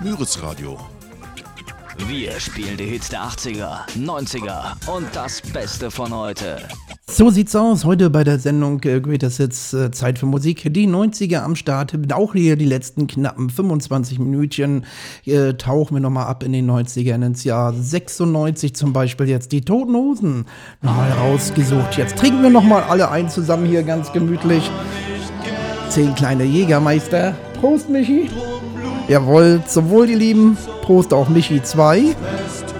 Müritz-Radio. Wir spielen die Hits der 80er, 90er und das Beste von heute. So sieht's aus. Heute bei der Sendung Greatest Hits, Zeit für Musik. Die 90er am Start. Auch hier die letzten knappen 25 Minütchen tauchen wir nochmal ab in den 90ern ins Jahr 96 zum Beispiel. Jetzt die Toten Hosen nochmal rausgesucht. Jetzt trinken wir nochmal alle ein zusammen hier ganz gemütlich. 10 kleine Jägermeister. Prost, Michi. Jawohl, zum Wohl, die Lieben. Prost auch Michi 2.